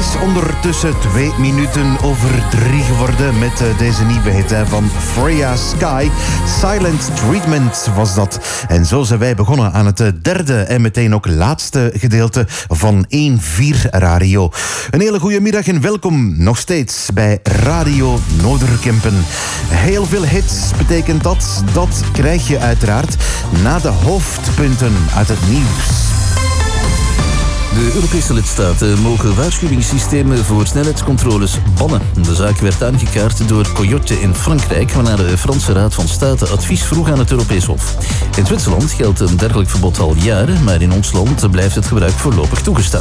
is ondertussen 2 minuten over 3 geworden met deze nieuwe hit van Freya Sky. Silent Treatment was dat. En zo zijn wij begonnen aan het derde en meteen ook laatste gedeelte van 1-4 Radio. Een hele goede middag en welkom nog steeds bij Radio Noorderkempen. Heel veel hits betekent dat. Dat krijg je uiteraard na de hoofdpunten uit het nieuws. De Europese lidstaten mogen waarschuwingssystemen voor snelheidscontroles bannen. De zaak werd aangekaart door Coyote in Frankrijk, waarna de Franse Raad van State advies vroeg aan het Europees Hof. In Zwitserland geldt een dergelijk verbod al jaren, maar in ons land blijft het gebruik voorlopig toegestaan.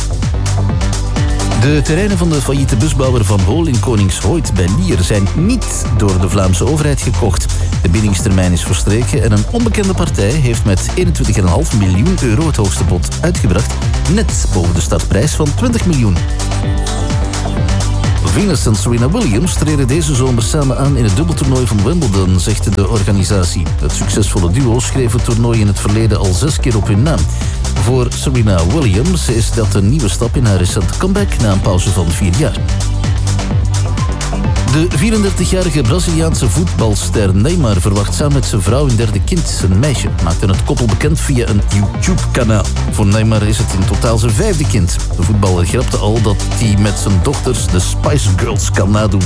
De terreinen van de failliete busbouwer Van Hool in Koningshooit bij Lier zijn niet door de Vlaamse overheid gekocht. De biedingstermijn is verstreken en een onbekende partij heeft met 21,5 miljoen euro het hoogste bod uitgebracht, net boven de startprijs van 20 miljoen. Venus en Serena Williams treden deze zomer samen aan in het dubbeltoernooi van Wimbledon, zegt de organisatie. Het succesvolle duo schreef het toernooi in het verleden al 6 keer op hun naam. Voor Serena Williams is dat een nieuwe stap in haar recente comeback na een pauze van 4 jaar. De 34-jarige Braziliaanse voetbalster Neymar verwacht samen met zijn vrouw een derde kind, een meisje. Maakte het koppel bekend via een YouTube-kanaal. Voor Neymar is het in totaal zijn 5e kind. De voetballer grapte al dat hij met zijn dochters de Spice Girls kan nadoen.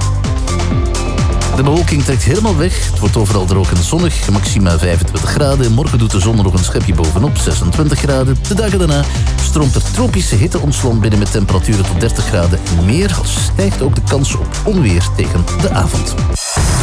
De bewolking trekt helemaal weg. Het wordt overal droog en zonnig, maxima 25 graden. Morgen doet de zon er nog een schepje bovenop, 26 graden. De dagen daarna stroomt er tropische hitte ons land binnen met temperaturen tot 30 graden en meer. Al stijgt ook de kans op onweer tegen de avond.